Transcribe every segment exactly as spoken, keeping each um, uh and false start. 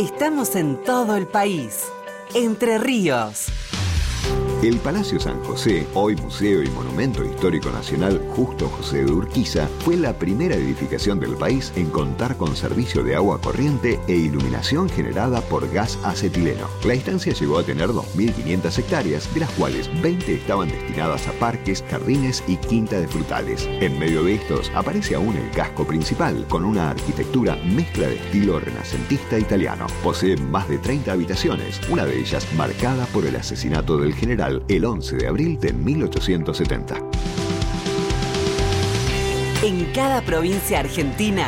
Estamos en todo el país. Entre Ríos. El Palacio San José, hoy Museo y Monumento Histórico Nacional Justo José de Urquiza, fue la primera edificación del país en contar con servicio de agua corriente e iluminación generada por gas acetileno. La instancia llegó a tener dos mil quinientas hectáreas, de las cuales veinte estaban destinadas a parques, jardines y quinta de frutales. En medio de estos aparece aún el casco principal, con una arquitectura mezcla de estilo renacentista italiano. Posee más de treinta habitaciones, una de ellas marcada por el asesinato del general el once de abril de mil ochocientos setenta. En cada provincia argentina,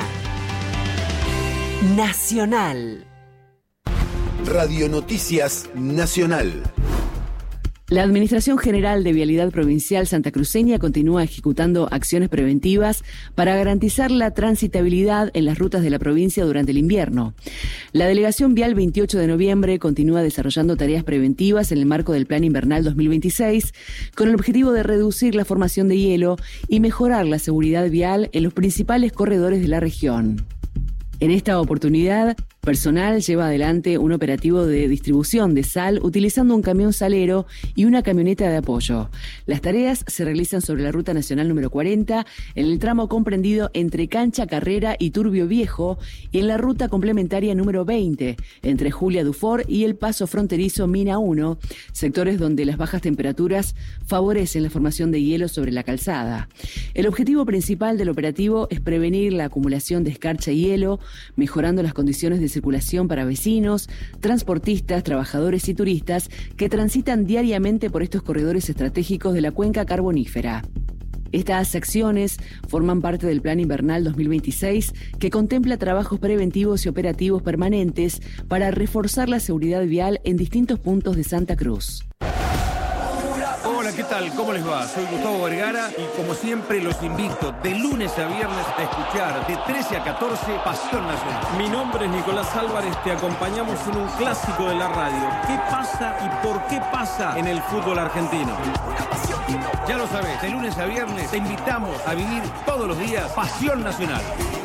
Nacional. Radio Noticias Nacional. La Administración General de Vialidad Provincial santacruceña continúa ejecutando acciones preventivas para garantizar la transitabilidad en las rutas de la provincia durante el invierno. La Delegación Vial veintiocho de noviembre continúa desarrollando tareas preventivas en el marco del Plan Invernal dos mil veintiséis, con el objetivo de reducir la formación de hielo y mejorar la seguridad vial en los principales corredores de la región. En esta oportunidad, personal lleva adelante un operativo de distribución de sal utilizando un camión salero y una camioneta de apoyo. Las tareas se realizan sobre la Ruta Nacional número cuarenta, en el tramo comprendido entre Cancha Carrera y Turbio Viejo, y en la ruta complementaria número veinte, entre Julia Dufour y el paso fronterizo Mina uno, sectores donde las bajas temperaturas favorecen la formación de hielo sobre la calzada. El objetivo principal del operativo es prevenir la acumulación de escarcha y hielo, mejorando las condiciones de circulación para vecinos, transportistas, trabajadores y turistas que transitan diariamente por estos corredores estratégicos de la cuenca carbonífera. Estas acciones forman parte del Plan Invernal dos mil veintiséis, que contempla trabajos preventivos y operativos permanentes para reforzar la seguridad vial en distintos puntos de Santa Cruz. Hola, ¿qué tal? ¿Cómo les va? Soy Gustavo Vergara y como siempre los invito de lunes a viernes a escuchar de trece a catorce Pasión Nacional. Mi nombre es Nicolás Álvarez, te acompañamos en un clásico de la radio. ¿Qué pasa y por qué pasa en el fútbol argentino? Ya lo sabes, de lunes a viernes te invitamos a vivir todos los días Pasión Nacional.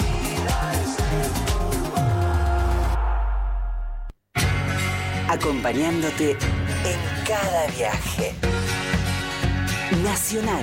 Acompañándote en cada viaje. Nacional.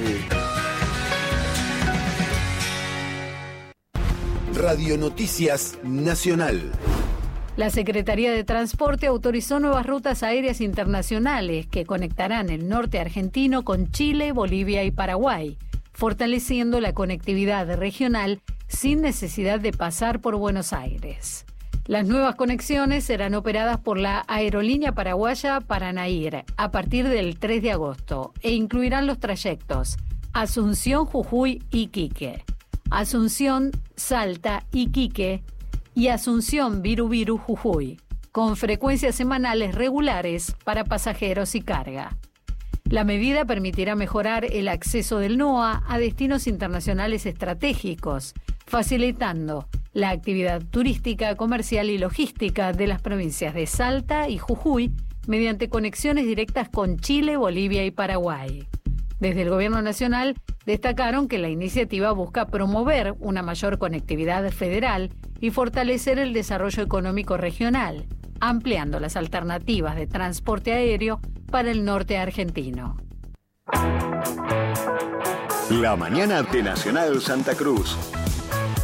Radio Noticias Nacional. La Secretaría de Transporte autorizó nuevas rutas aéreas internacionales que conectarán el norte argentino con Chile, Bolivia y Paraguay, fortaleciendo la conectividad regional sin necesidad de pasar por Buenos Aires. Las nuevas conexiones serán operadas por la aerolínea paraguaya Paranair a partir del tres de agosto e incluirán los trayectos Asunción, Jujuy, Iquique, Asunción, Salta, Iquique y Asunción, Viru-Viru, Jujuy, con frecuencias semanales regulares para pasajeros y carga. La medida permitirá mejorar el acceso del NOA a destinos internacionales estratégicos, facilitando la actividad turística, comercial y logística de las provincias de Salta y Jujuy mediante conexiones directas con Chile, Bolivia y Paraguay. Desde el Gobierno Nacional destacaron que la iniciativa busca promover una mayor conectividad federal y fortalecer el desarrollo económico regional, ampliando las alternativas de transporte aéreo para el norte argentino. La mañana de Nacional Santa Cruz.